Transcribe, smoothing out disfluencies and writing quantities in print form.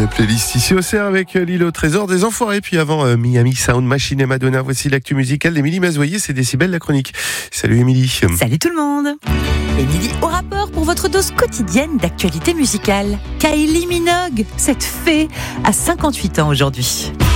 Une playlist ici au CER avec l'île au trésor des enfoirés. Puis avant Miami Sound Machine et Madonna, voici l'actu musicale d'Émilie Mazoyer, c'est Décibel la chronique. Salut Émilie. Salut tout le monde. Émilie au rapport pour votre dose quotidienne d'actualité musicale. Kylie Minogue, cette fée, a 58 ans aujourd'hui.